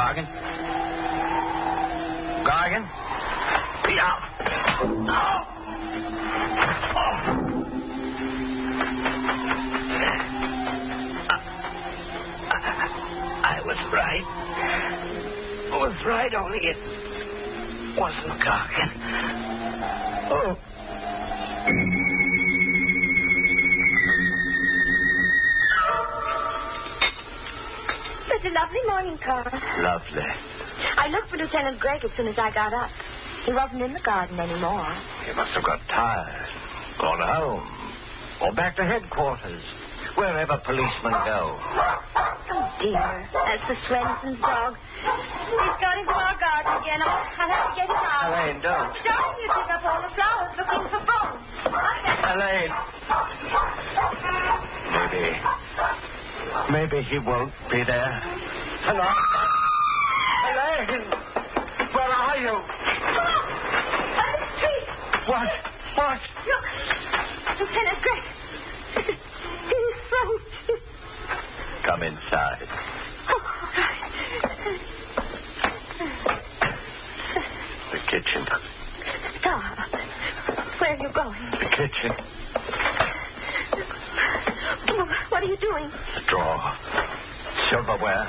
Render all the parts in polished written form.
Gargan? Gargan? Be out. Oh. I was right. I was right, only it wasn't Gargan. Oh. Such a lovely morning, Carl. Lovely. I looked for Lieutenant Gregg as soon as I got up. He wasn't in the garden anymore. He must have got tired. Gone home. Or back to headquarters. Wherever policemen go. Oh, dear. That's the Swenson's dog. He's got into our garden again. I'll have to get him out. Elaine, don't. Don't you dig up all the flowers looking for bones. Elaine. Maybe he won't be there. Hello? Elaine! Where are you? On the street. What? Look. Lieutenant Gregg. His throat. Come inside. Oh, right. The kitchen. Stop. Where are you going? The kitchen. What are you doing? The drawer. Silverware.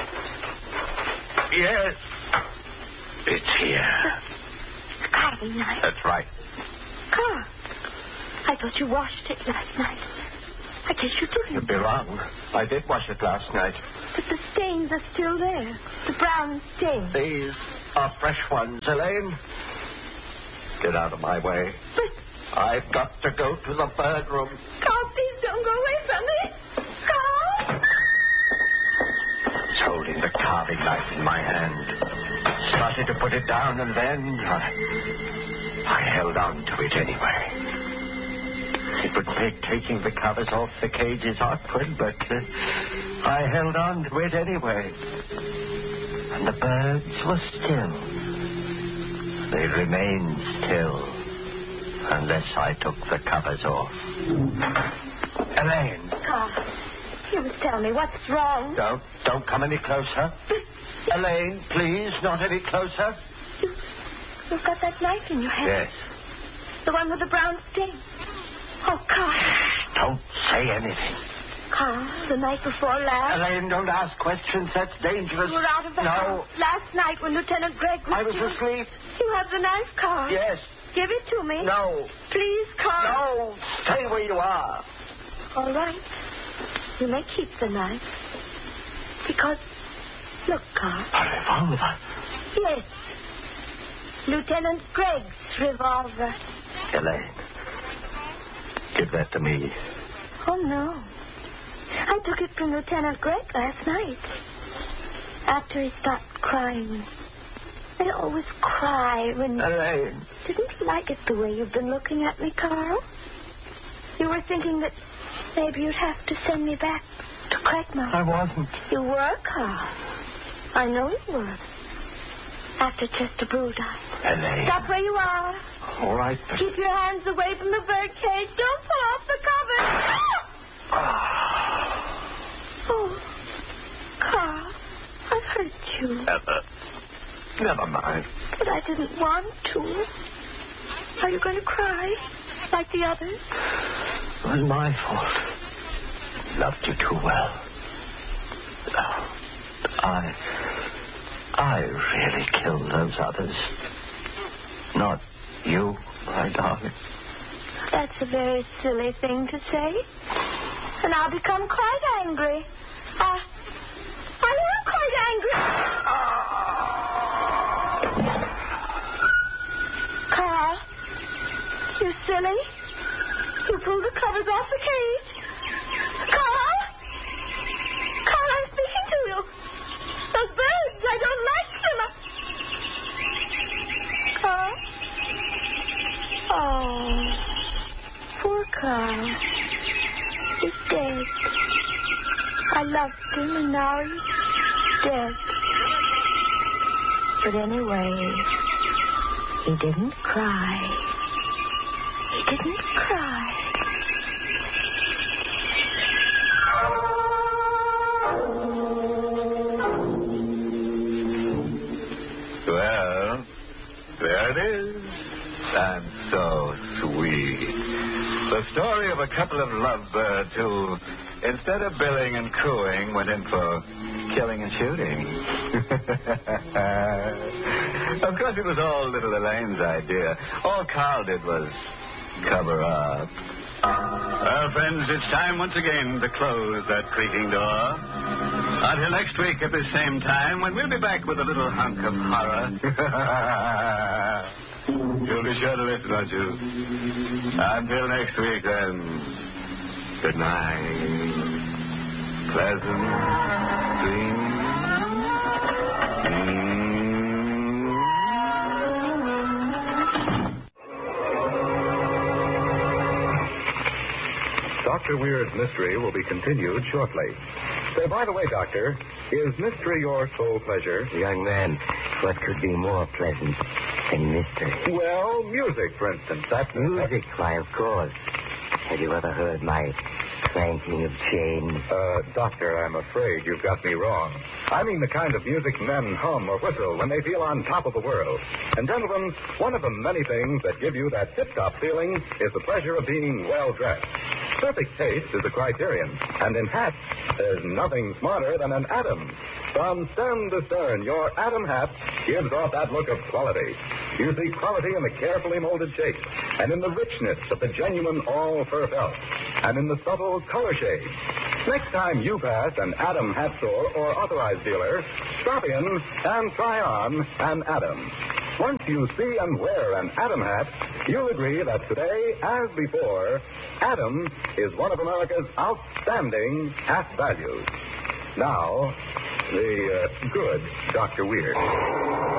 Yes. It's here. The carving knife. That's right. Carl, I thought you washed it last night. I guess you didn't. You'd be wrong. I did wash it last night. But the stains are still there. The brown stains. These are fresh ones, Elaine. Get out of my way. But... I've got to go to the bird room. Carl, please don't go away from me. Carl! I was holding the carving knife in my hand. Started to put it down, and then I held on to it anyway. It would make taking the covers off the cages awkward, but I held on to it anyway. And the birds were still. They remained still. Unless I took the covers off. Elaine. Carl, you must tell me what's wrong. Don't come any closer. Elaine, please, not any closer. You've got that knife in your hand. Yes. The one with the brown stain. Oh, Carl. Don't say anything. Carl, the night before last. Elaine, don't ask questions. That's dangerous. You were out of the house last night when Lieutenant Gregg was I was killed. asleep. You have the knife, Carl. Yes. Give it to me. No. Please, Carl. No. Stay where you are. All right. You may keep the knife. Because, look, Carl. A revolver? Yes. Lieutenant Gregg's revolver. Elaine, give that to me. Oh, no. I took it from Lieutenant Gregg last night. After he stopped crying. I always cry when... Elaine. Didn't you like it the way you've been looking at me, Carl? You were thinking that maybe you'd have to send me back to Craigmount. I wasn't. You were, Carl. I know you were. After Chester Brule died. Elaine. Stop where you are. All right, but... Keep your hands away from the bird cage. Don't pull off the cover. Oh, Carl, I've hurt you. Never mind. But I didn't want to. Are you going to cry like the others? It was my fault. Loved you too well. I really killed those others. Not you, my darling. That's a very silly thing to say. And I'll become quite angry. I am quite angry. Carl, you silly. You pulled the covers off the cage. Carl! Carl, I'm speaking to you. Those birds, I don't like them. Carl? Oh, poor Carl. He's dead. I loved him, and now he's dead. But anyway, he didn't cry. He didn't cry. There it is. And so sweet. The story of a couple of lovebirds who, instead of billing and cooing, went in for killing and shooting. Of course, it was all little Elaine's idea. All Carl did was cover up. Well, friends, it's time once again to close that creaking door. Until next week at the same time, when we'll be back with a little hunk of horror. You'll be sure to listen, won't you? Until next week, then. Good night. Pleasant dreams. Dr. Weird's mystery will be continued shortly. Say, by the way, Doctor, is mystery your sole pleasure? Young man, what could be more pleasant than mystery? Well, music, for instance. That's Music, why, of course. Have you ever heard my clanking of chains? Doctor, I'm afraid you've got me wrong. I mean the kind of music men hum or whistle when they feel on top of the world. And, gentlemen, one of the many things that give you that tip-top feeling is the pleasure of being well-dressed. Perfect taste is a criterion, and in hats, there's nothing smarter than an Adam. From stem to stern, your Adam hat gives off that look of quality. You see quality in the carefully molded shape, and in the richness of the genuine all-fur felt, and in the subtle color shades. Next time you pass an Adam hat store or authorized dealer, stop in and try on an Adam. Once you see and wear an Adam hat, you'll agree that today, as before, Adam is one of America's outstanding hat values. Now, the good Dr. Weird.